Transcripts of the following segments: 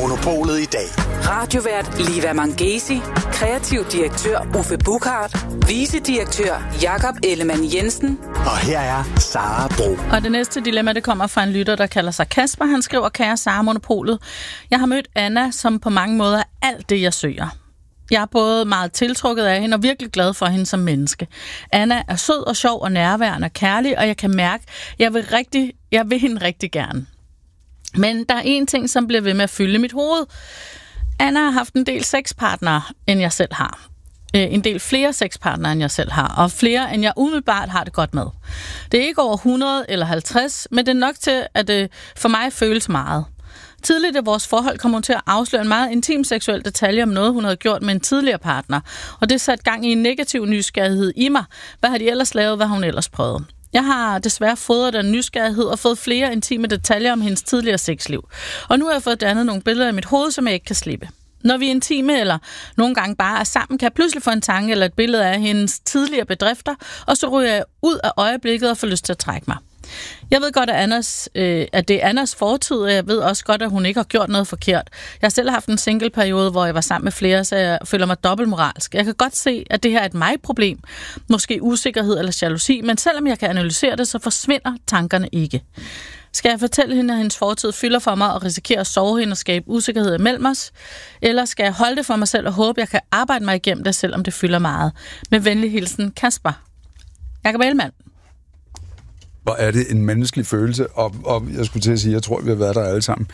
Monopolet i dag. Radiovært Liva Mangesi, kreativ direktør Uffe Buchard, vicedirektør Jakob Ellemann Jensen. Og her er Sara Bro. Og det næste dilemma, det kommer fra en lytter, der kalder sig Kasper. Han skriver, kære Sara Monopolet. Jeg har mødt Anna, som på mange måder er alt det, jeg søger. Jeg er både meget tiltrukket af hende og virkelig glad for hende som menneske. Anna er sød og sjov og nærværende og kærlig, og jeg kan mærke, jeg vil hende rigtig gerne. Men der er en ting, som bliver ved med at fylde mit hoved. Anna har haft en del sexpartnere, end jeg selv har. En del flere sexpartnere, end jeg selv har, og flere, end jeg umiddelbart har det godt med. Det er ikke over 100 eller 50, men det er nok til, at det for mig føles meget. Tidligt i vores forhold kom hun til at afsløre en meget intim seksuel detalje om noget, hun havde gjort med en tidligere partner, og det satte gang i en negativ nysgerrighed i mig. Hvad har de ellers lavet, hvad hun ellers prøvede? Jeg har desværre fodret den nysgerrighed og fået flere intime detaljer om hendes tidligere sexliv. Og nu har jeg fået dannet nogle billeder i mit hoved, som jeg ikke kan slippe. Når vi er intime eller nogle gange bare er sammen, kan jeg pludselig få en tanke eller et billede af hendes tidligere bedrifter, og så ryger jeg ud af øjeblikket og får lyst til at trække mig. Jeg ved godt, at det er Annas fortid, og jeg ved også godt, at hun ikke har gjort noget forkert. Jeg har selv haft en single-periode, hvor jeg var sammen med flere, så jeg føler mig dobbeltmoralsk. Jeg kan godt se, at det her er et mig-problem. Måske usikkerhed eller jalousi, men selvom jeg kan analysere det, så forsvinder tankerne ikke. Skal jeg fortælle hende, at hendes fortid fylder for mig og risikere at sove hende og skabe usikkerhed imellem os? Eller skal jeg holde det for mig selv og håbe, jeg kan arbejde mig igennem det, selvom det fylder meget? Med venlig hilsen, Kasper. Jakob Ellemann. Hvor er det en menneskelig følelse, og jeg skulle til at sige, jeg tror, vi har været der alle sammen.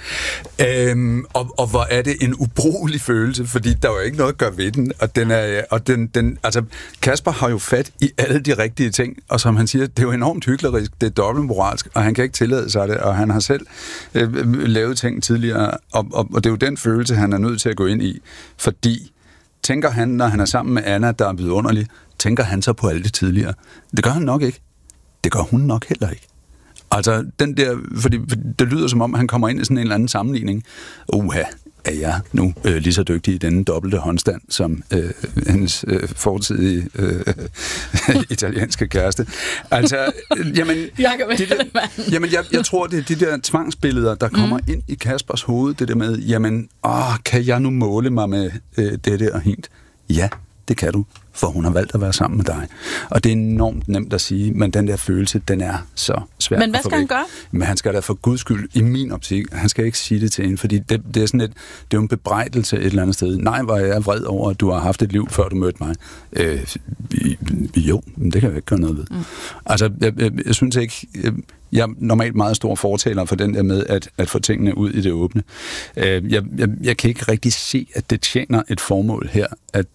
Og hvor er det en ubrugelig følelse, fordi der er jo ikke noget at gøre ved den, altså Kasper har jo fat i alle de rigtige ting, og som han siger, det er jo enormt hyklerisk, det er dobbeltmoralsk, og han kan ikke tillade sig det, og han har selv lavet ting tidligere, og det er jo den følelse, han er nødt til at gå ind i, fordi tænker han, når han er sammen med Anna, der er vidunderlig, tænker han så på alle det tidligere? Det gør han nok ikke. Det gør hun nok heller ikke. Altså, den der, fordi det lyder som om, han kommer ind i sådan en eller anden sammenligning. Er jeg nu lige så dygtig i denne dobbelte håndstand, som hendes fortidige italienske kæreste? Altså, jeg tror, det er de der tvangsbilleder, der kommer ind i Kaspers hoved, det der med, kan jeg nu måle mig med dette og hint? Ja, det kan du, for hun har valgt at være sammen med dig. Og det er enormt nemt at sige, men den der følelse, den er så svær. Men hvad skal han gøre? Men han skal da for Guds skyld, i min optik, han skal ikke sige det til hende, fordi det er sådan det er jo en bebrejdelse et eller andet sted. Nej, hvor jeg er vred over, at du har haft et liv, før du mødte mig. Jo, men det kan jeg ikke gøre noget ved. Altså, jeg synes ikke... Jeg er normalt meget stor fortaler for den der med at få tingene ud i det åbne. Jeg kan ikke rigtig se, at det tjener et formål her,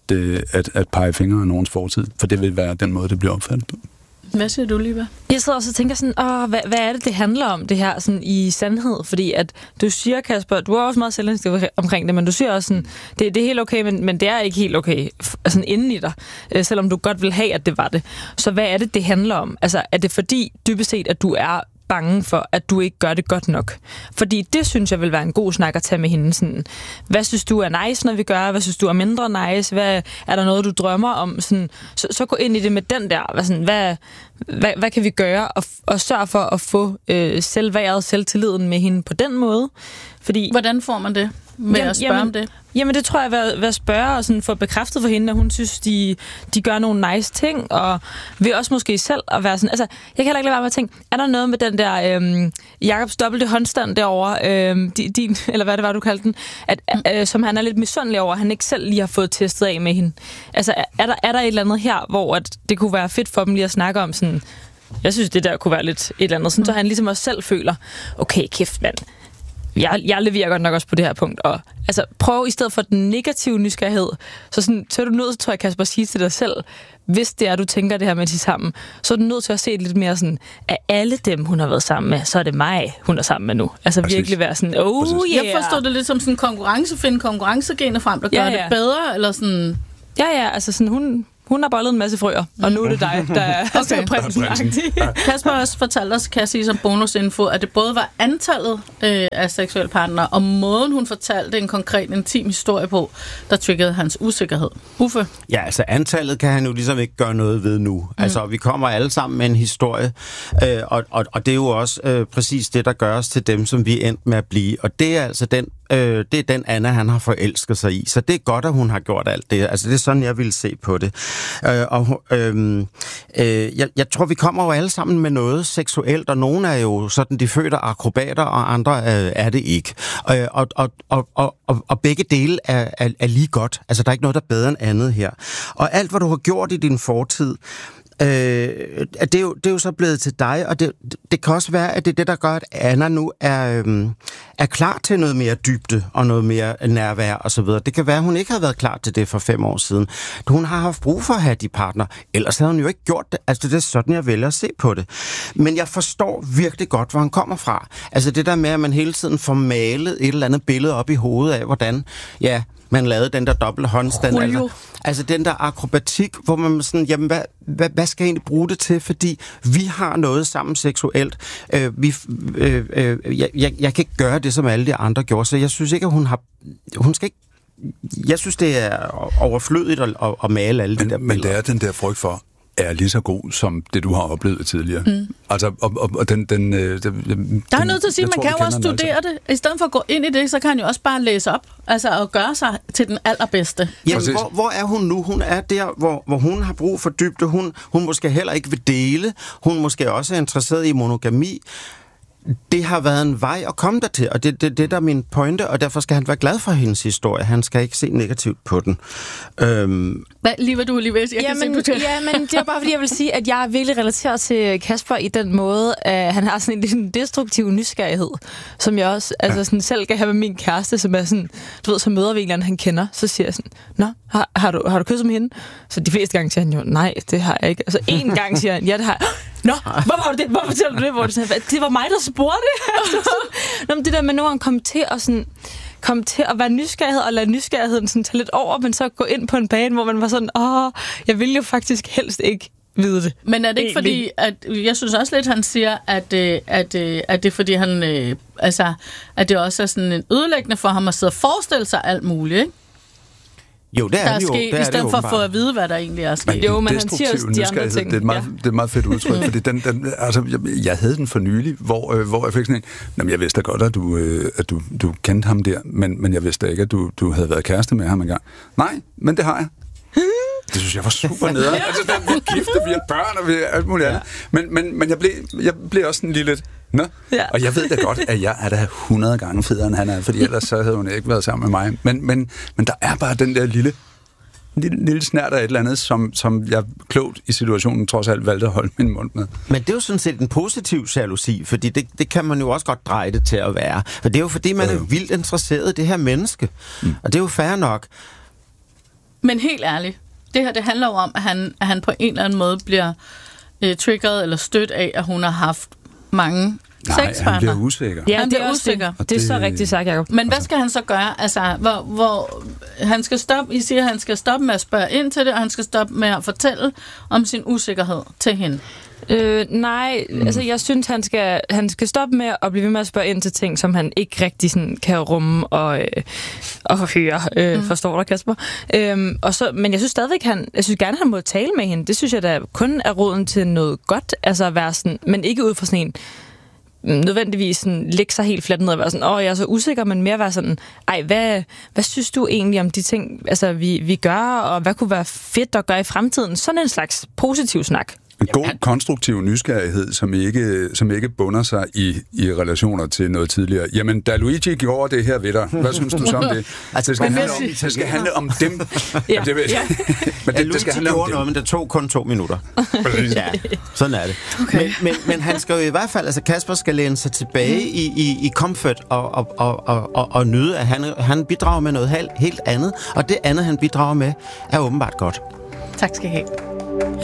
at pege fingre af nogens fortid, for det vil være den måde, det bliver opfattet på. Hvad siger du, Liva? Jeg sidder også og tænker sådan, hvad er det handler om, det her sådan i sandhed? Fordi at du siger, Kasper, du er også meget selvindsigt omkring det, men du siger også sådan, det er helt okay, men det er ikke helt okay sådan inden i dig, selvom du godt vil have, at det var det. Så hvad er det handler om? Altså, er det fordi, dybest set, at du er bange for, at du ikke gør det godt nok? Fordi det synes jeg vil være en god snak at tage med hende. Sådan, hvad synes du er nice, når vi gør? Hvad synes du er mindre nice? Hvad, er der noget, du drømmer om? Sådan, så gå ind i det med den der. Hvad kan vi gøre? Og sørge for at få selvværdet, selvtilliden med hende på den måde. Fordi, hvordan får man det? Med at spørge om det? Jamen det tror jeg ved at spørge og sådan få bekræftet for hende, at hun synes, de gør nogle nice ting, og vil også måske selv at være sådan, altså jeg kan heller ikke lade være med at tænke, er der noget med den der Jakobs dobbelte håndstand derovre, din, eller hvad det var, du kaldte den, som han er lidt misundelig over, han ikke selv lige har fået testet af med hende. Altså er der et eller andet her, hvor at det kunne være fedt for dem lige at snakke om sådan, jeg synes det der kunne være lidt et eller andet, sådan, så han ligesom også selv føler, okay, kæft mand, jeg leverer godt nok også på det her punkt, og altså prøv i stedet for den negative nysgerrighed, så er du nødt til, tror jeg, Kasper, at sige til dig selv, hvis det er, du tænker det her med de sammen, så er du nødt til at se det lidt mere sådan, af alle dem, hun har været sammen med, så er det mig, hun er sammen med nu. Altså præcis. Virkelig være sådan, yeah. Jeg forstår det lidt som sådan konkurrence, finde konkurrencegener frem, der gør det bedre, eller sådan... Ja, altså sådan, hun har bollet en masse frøer, og nu er det dig, der er prinsen. Kasper har også fortalt os, kan jeg sige som bonusinfo, at det både var antallet af seksuelle partnere, og måden hun fortalte en konkret intim historie på, der triggede hans usikkerhed. Uffe? Ja, altså antallet kan han jo ligesom ikke gøre noget ved nu. Altså vi kommer alle sammen med en historie, og det er jo også præcis det, der gør os til dem, som vi endte med at blive. Og det er altså den det er den Anna, han har forelsket sig i. Så det er godt, at hun har gjort alt det. Altså, det er sådan, jeg vil se på det. Jeg tror, vi kommer jo alle sammen med noget seksuelt, og nogle er jo sådan, de fødte akrobater, og andre er det ikke. Og begge dele er lige godt. Altså, der er ikke noget, der er bedre end andet her. Og alt, hvad du har gjort i din fortid, det er jo så blevet til dig, og det kan også være, at det er det, der gør, at Anna nu er klar til noget mere dybde og noget mere nærvær og så videre. Det kan være, at hun ikke havde været klar til det for 5 år siden. Hun har haft brug for at have de partner, ellers havde hun jo ikke gjort det. Altså, det er sådan, jeg vælger at se på det. Men jeg forstår virkelig godt, hvor han kommer fra. Altså, det der med, at man hele tiden får malet et eller andet billede op i hovedet af, hvordan, ja, man lavede den der dobbelt håndstand. Altså den der akrobatik, hvor man sådan, jamen, hvad skal jeg egentlig bruge det til? Fordi vi har noget sammen seksuelt. Jeg kan ikke gøre det, som alle de andre gjorde, så jeg synes ikke, at hun skal ikke. Jeg synes, det er overflødigt at male alle de der billeder. Men det er den der frygt for, er lige så god som det, du har oplevet tidligere. Mm. Altså, og den der er nødt til at sige, man kan jo også studere det. I stedet for at gå ind i det, så kan han jo også bare læse op, altså og gøre sig til den allerbedste. Jamen, hvor er hun nu? Hun er der, hvor hun har brug for dybde. Hun måske heller ikke vil dele. Hun måske også er interesseret i monogami. Det har været en vej at komme dertil, og det der er min pointe, og derfor skal han være glad for hendes historie. Han skal ikke se negativt på den. Hvad du lige vil sige? Men det er bare fordi, jeg vil sige, at jeg er virkelig relateret til Kasper i den måde, at han har sådan en lidt destruktiv nysgerrighed, som jeg også sådan selv kan have med min kæreste, som er sådan, du ved, så møder vi en eller anden, han kender, så siger jeg sådan, nå, har du kysset med hende? Så de fleste gange siger han jo, nej, det har jeg ikke. Altså en gang siger han, ja, det har jeg. Nå, hvorfor har du det? Hvorfor fortæller du det? Hvor det var mig, der spurgte. Nå, men det der med, når han kom til at være nysgerrighed, og lade nysgerrigheden sådan tage lidt over, men så gå ind på en bane, hvor man var sådan, jeg vil jo faktisk helst ikke vide det. Men er det ikke fordi, at jeg synes også lidt, han siger, at det er fordi, han, at det også er sådan en ødelæggende for ham at sidde og forestille sig alt muligt, ikke? Jo, det er det jo. I stedet for at få at vide, hvad der egentlig er sket. Jo, men han siger også de andre ting. Det er et meget fedt udtryk, fordi jeg havde den for nylig, hvor jeg fik sådan en, jamen, jeg vidste da godt, at du kendte ham der, men jeg vidste ikke, at du havde været kæreste med ham engang. Nej, men det har jeg. Det synes jeg var super nederen. Altså, vi er gifte, vi har børn, og vi er alt muligt andet. Men jeg blev også sådan lige lidt, nå? Ja. Og jeg ved da godt, at jeg er da 100 gange federe, end han er, fordi ellers så havde hun ikke været sammen med mig. Men der er bare den der lille snært af et eller andet, som jeg klogt i situationen trods alt valgte at holde min mund med. Men det er jo sådan set en positiv jalousi, fordi det kan man jo også godt dreje det til at være. For det er jo fordi, man er vildt interesseret i det her menneske. Og det er jo fair nok. Men helt ærligt, det her, det handler jo om, at han på en eller anden måde bliver triggeret eller stødt af, at hun har haft mange sexpartner. Han bliver usikker. Ja, han bliver usikker. Det er så rigtigt sagt, Jacob. Men hvad skal han så gøre? Altså, hvor han skal stoppe, I siger, at han skal stoppe med at spørge ind til det, og han skal stoppe med at fortælle om sin usikkerhed til hende. Nej, altså jeg synes, han skal stoppe med at blive ved med at spørge ind til ting, som han ikke rigtig sådan kan rumme og høre. Forstår du, Kasper? Men jeg synes stadigvæk, gerne, han må tale med hende. Det synes jeg da kun er roden til noget godt, altså at være sådan, men ikke ud fra sådan en nødvendigvis sådan, lægge sig helt fladt ned og være sådan, jeg er så usikker, men mere være sådan, hvad synes du egentlig om de ting, altså, vi gør, og hvad kunne være fedt at gøre i fremtiden? Sådan en slags positiv snak. En god, konstruktiv nysgerrighed, som ikke bunder sig i relationer til noget tidligere. Jamen, da Luigi gjorde det her ved dig, hvad synes du så om det? Altså, det skal handle om dem. Ja. Men det skal handle om noget, men det tog kun 2 minutter. Ja, sådan er det. Okay. Men han skal jo i hvert fald, altså Kasper skal læne sig tilbage i comfort og nyde, at han bidrager med noget helt andet, og det andet, han bidrager med, er åbenbart godt. Tak skal I have.